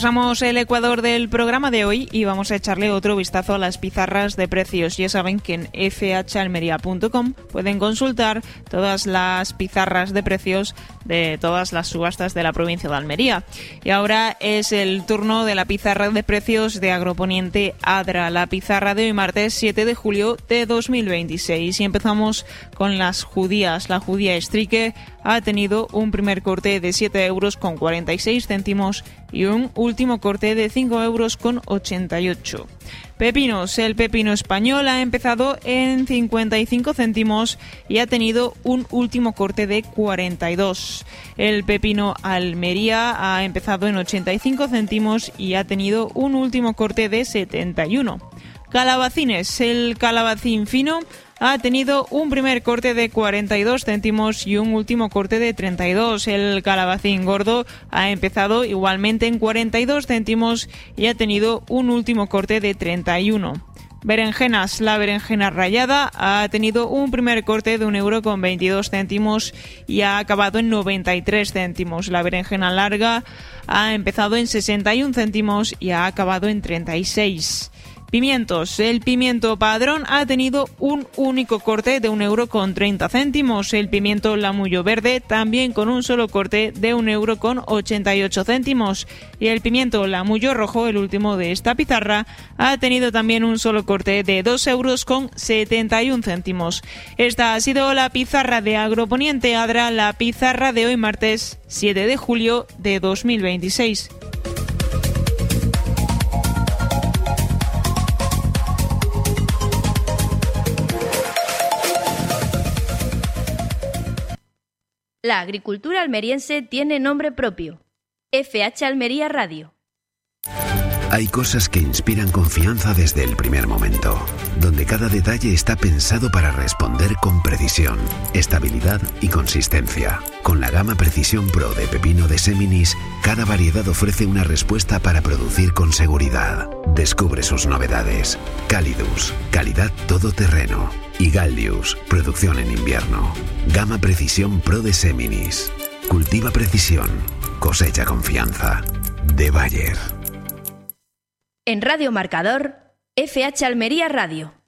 Pasamos el ecuador del programa de hoy y vamos a echarle otro vistazo a las pizarras de precios. Ya saben que en fhalmería.com pueden consultar todas las pizarras de precios de todas las subastas de la provincia de Almería. Y ahora es el turno de la pizarra de precios de Agroponiente Adra, la pizarra de hoy martes 7 de julio de 2026. Y empezamos con las judías. La judía Estrique ha tenido un primer corte de 7,46 € y un último corte de 5,88 €. Pepinos. El pepino español ha empezado en 55 céntimos y ha tenido un último corte de 42. El pepino Almería ha empezado en 85 céntimos y ha tenido un último corte de 71. Calabacines. El calabacín fino ha tenido un primer corte de 42 céntimos y un último corte de 32. El calabacín gordo ha empezado igualmente en 42 céntimos y ha tenido un último corte de 31. Berenjenas. La berenjena rallada ha tenido un primer corte de 1,22 € y ha acabado en 93 céntimos. La berenjena larga ha empezado en 61 céntimos y ha acabado en 36. Pimientos. El pimiento padrón ha tenido un único corte de 1,30 €. El pimiento lamullo verde también con un solo corte de 1,88 €. Y el pimiento lamullo rojo, el último de esta pizarra, ha tenido también un solo corte de 2,71 €. Esta ha sido la pizarra de Agroponiente Adra, la pizarra de hoy martes 7 de julio de 2026. La agricultura almeriense tiene nombre propio. FH Almería Radio. Hay cosas que inspiran confianza desde el primer momento, donde cada detalle está pensado para responder con precisión, estabilidad y consistencia. Con la gama Precisión Pro de pepino de Seminis, cada variedad ofrece una respuesta para producir con seguridad. Descubre sus novedades. Calidus, calidad todoterreno. Y Gallius, producción en invierno. Gama Precisión Pro de Seminis. Cultiva precisión, cosecha confianza. De Bayer. En Radio Marcador, FH Almería Radio.